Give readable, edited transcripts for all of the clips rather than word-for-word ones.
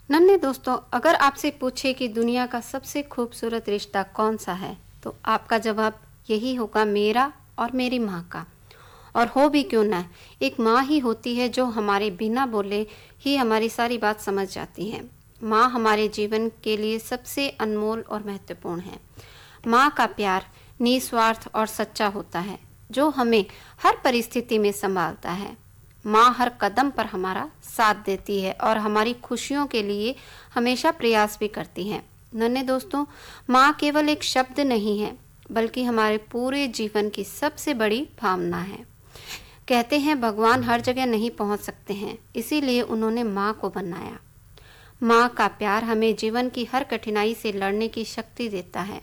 नन्हे दोस्तों, अगर आपसे पूछे कि दुनिया का सबसे खूबसूरत रिश्ता कौन सा है, तो आपका जवाब यही होगा, मेरा और मेरी माँ का। और हो भी क्यों ना, एक माँ ही होती है जो हमारे बिना बोले ही हमारी सारी बात समझ जाती है। माँ हमारे जीवन के लिए सबसे अनमोल और महत्वपूर्ण है। माँ का प्यार निस्वार्थ और सच्चा होता है, जो हमें हर परिस्थिति में संभालता है। माँ हर कदम पर हमारा साथ देती है और हमारी खुशियों के लिए हमेशा प्रयास भी करती है। नन्हे दोस्तों, माँ केवल एक शब्द नहीं है, बल्कि हमारे पूरे जीवन की सबसे बड़ी भावना है। कहते हैं भगवान हर जगह नहीं पहुंच सकते हैं, इसीलिए उन्होंने माँ को बनाया। माँ का प्यार हमें जीवन की हर कठिनाई से लड़ने की शक्ति देता है।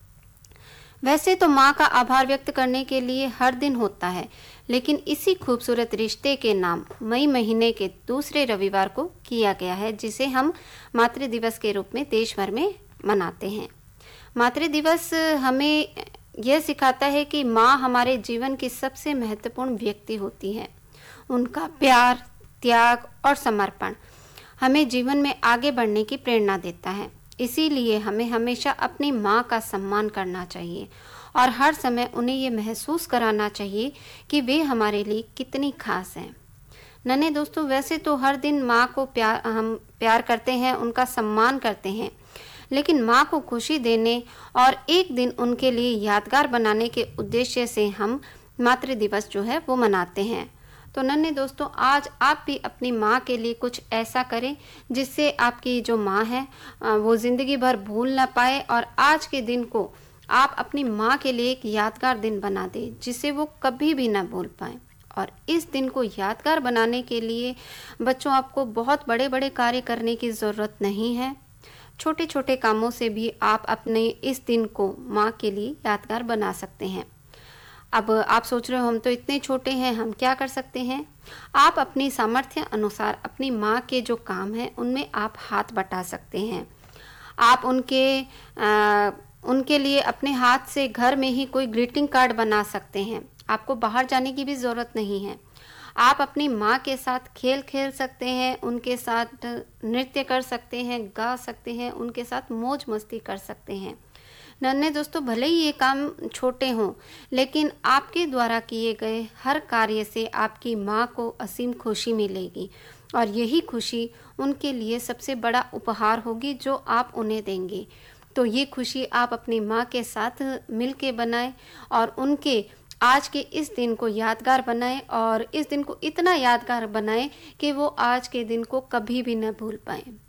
वैसे तो माँ का आभार व्यक्त करने के लिए हर दिन होता है, लेकिन इसी खूबसूरत रिश्ते के नाम मई महीने के दूसरे रविवार को किया गया है, जिसे हम मातृ दिवस के रूप में देश भर में मनाते हैं। मातृ दिवस हमें यह सिखाता है कि माँ हमारे जीवन की सबसे महत्वपूर्ण व्यक्ति होती है। उनका प्यार, त्याग और समर्पण हमें जीवन में आगे बढ़ने की प्रेरणा देता है। इसीलिए हमें हमेशा अपनी माँ का सम्मान करना चाहिए और हर समय उन्हें ये महसूस कराना चाहिए कि वे हमारे लिए कितनी खास हैं। नन्हे दोस्तों, वैसे तो हर दिन माँ को हम प्यार करते हैं, उनका सम्मान करते हैं, लेकिन माँ को खुशी देने और एक दिन उनके लिए यादगार बनाने के उद्देश्य से हम मातृ दिवस जो है वो मनाते हैं। तो नन्हे दोस्तों, आज आप भी अपनी माँ के लिए कुछ ऐसा करें जिससे आपकी जो माँ है वो ज़िंदगी भर भूल ना पाए, और आज के दिन को आप अपनी माँ के लिए एक यादगार दिन बना दें जिसे वो कभी भी ना भूल पाए। और इस दिन को यादगार बनाने के लिए बच्चों, आपको बहुत बड़े बड़े कार्य करने की ज़रूरत नहीं है। छोटे छोटे कामों से भी आप अपने इस दिन को माँ के लिए यादगार बना सकते हैं। अब आप सोच रहे हो हम तो इतने छोटे हैं, हम क्या कर सकते हैं? आप अपनी सामर्थ्य अनुसार अपनी माँ के जो काम हैं उनमें आप हाथ बटा सकते हैं। आप उनके लिए अपने हाथ से घर में ही कोई ग्रीटिंग कार्ड बना सकते हैं। आपको बाहर जाने की भी ज़रूरत नहीं है। आप अपनी माँ के साथ खेल खेल सकते हैं, उनके साथ नृत्य कर सकते हैं, गा सकते हैं, उनके साथ मौज मस्ती कर सकते हैं। नन्हे दोस्तों, भले ही ये काम छोटे हों, लेकिन आपके द्वारा किए गए हर कार्य से आपकी माँ को असीम खुशी मिलेगी, और यही खुशी उनके लिए सबसे बड़ा उपहार होगी जो आप उन्हें देंगे। तो ये खुशी आप अपनी माँ के साथ मिल के बनाएं और उनके आज के इस दिन को यादगार बनाएं, और इस दिन को इतना यादगार बनाएं कि वो आज के दिन को कभी भी न भूल पाएं।